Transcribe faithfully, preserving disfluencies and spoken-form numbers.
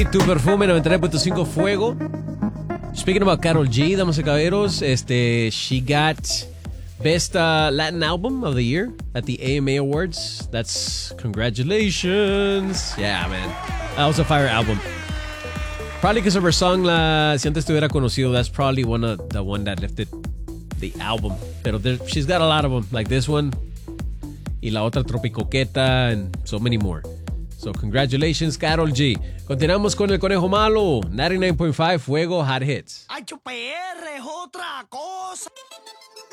G, Tu Perfume, noventa y nueve punto cinco Fuego. Speaking about Karol G, damas y caballeros, este, she got Best uh, Latin Album of the Year at the A M A Awards. That's congratulations. Yeah, man. That was a fire album. Probably because of her song, la, si antes tuviera conocido, that's probably one of the one that lifted the album. Pero there, she's got a lot of them, like this one, y la otra Tropicoqueta, and so many more. So congratulations, Karol G. Continuamos con el Conejo Malo, ninety-nine point five Fuego Hot Hits. H P R es otra cosa.